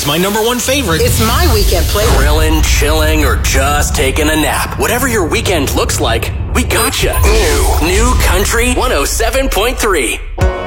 my number one favorite. It's my weekend playlist. Grilling, chilling, or just taking a nap. Whatever your weekend looks like, we gotcha. New Country 107.3.